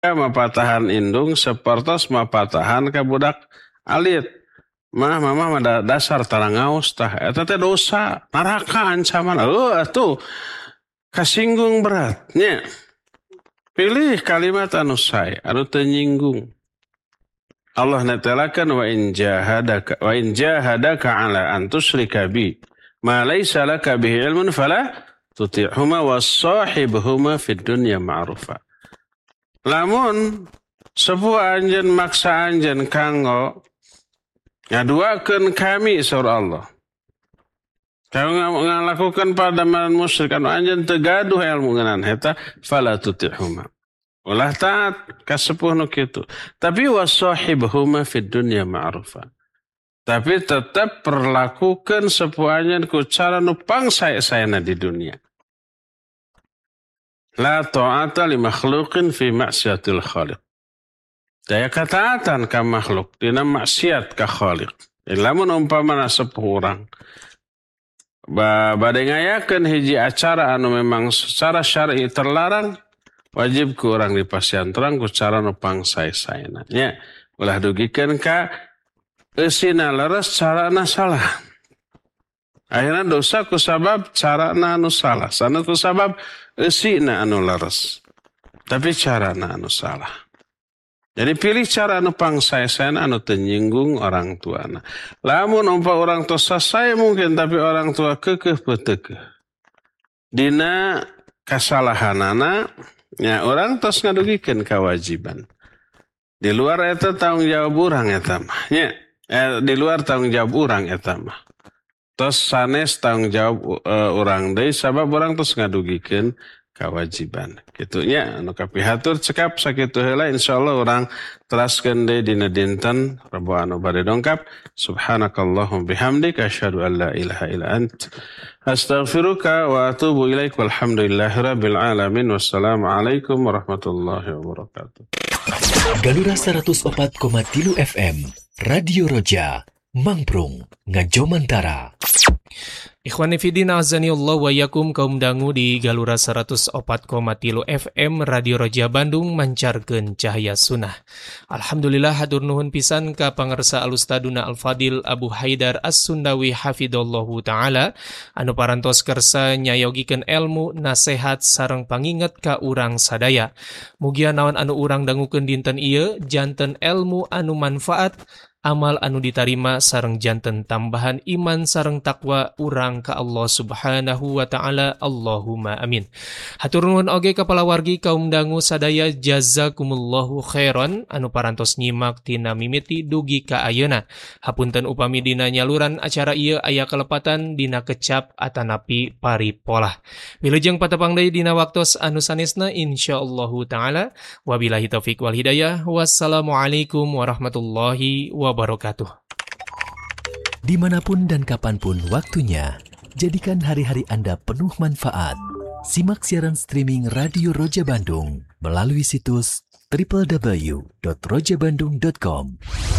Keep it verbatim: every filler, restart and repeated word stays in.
mapatahan indung sepertos mapatahan ka budak alit. Mah mama mah dasar tarangaos tah eta teh dosa neraka ancaman. Oh atuh kasinggung berat nya. Pilih kalimat anu sae anu teu nyinggung. Allah netelakeun wa in jahadaka wa in jahadaka ala an tusyrika bi ma laysa laka bihi ilmun fala tuti'huma was-sahibhuma fid dunya ma'rufa. Lamun sebuah anjeun maksa anjeun kanggo ngaduakeun kami surah Allah. Kau ngalakukan pada man musyrik anu anjeun teu gaduh ilmu ngeunaan eta fala tuti'huma. Ulah taat ka sepuh nu kitu. Tapi wasahibhuma fid dunya ma'rufa. Tapi tetap perlakukan sepuh anjeun ku cara nu pangsae-saena di dunia. La ta'ata li makhluqin fi ma'siyatil khaliq. Daya kataatan ka makhluk dina maksiat ka khaliq. Lamun umpamana sepuh urang ba bade ngayakeun hiji acara anu memang secara syar'i terlarang, wajib ku urang dipasihan terang ku cara nu pangsae-saena nya ulah dugikeun ka eusina leres carana salah. Akhirna dosa ku sabab carana anu salah, sana ku sabab eusina anu leres. Tapi carana anu salah. Jadi pilih cara anu pangsae-saena anu teu nyinggung orang tuana. Lamun umpama orang tua sasae mungkin tapi orang tua keukeuh peuteukeuh. Dina kasalahanana nya orang tos ngadugikeun kewajiban. Di luar eta tanggung jawab urang eta mah. Nya eh, di luar tanggung jawab urang eta mah. Tos sanes tanggung jawab uh, urang deui sabab urang tos ngadugikeun kewajiban. Kitu nya anu kapihatur cekap sakitu heula insyaallah urang teraskeun deui dina dinten Rabu anu bade dongkap. Subhanakallahumma bihamdika asyhadu an la ilaha illa ant astaghfiruka wa atubu ilaik walhamdulillahirabbil alamin wassalamu alaikum warahmatullahi wabarakatuh. Galura seratus opat koma tilu F M Radio Roja Mangprung Ngajomantara. Ikhwani fidina azaniullah wa yakum kaum dangu di Galura seratus opat koma tilu F M Radio Roja Bandung mancarkeun cahaya sunnah. Alhamdulillah hatur nuhun pisan ka pangarsa Alustaduna Al-Fadil Abu Haidar As-Sundawi hafidallahu taala anu parantos kersa nyayogikeun elmu, nasihat sareng panginget ka urang sadaya. Mugia naon anu urang dangukeun dinten ieu janten elmu anu manfaat, amal anu ditarima sareng janten tambahan iman sareng takwa urang ka Allah Subhanahu wa taala. Allahumma amin. Hatur nuhun oge ka palawargi kaum dangu sadaya, jazakumullahu khairan anu parantos nyimak tina mimiti dugi ka ayeuna. Hapunten upami dina nyaluran acara ieu aya kelepatan dina kecap atanapi paripolah. Wilujeng patepang deui dina waktos anu sanesna insyaallahu taala. Wabillahi taufik wal hidayah. Wassalamualaikum warahmatullahi wabarakatuh. wabarakatuh. Dimanapun dan kapanpun waktunya, jadikan hari-hari Anda penuh manfaat. Simak siaran streaming Radio Roja Bandung melalui situs w w w dot roja bandung dot com.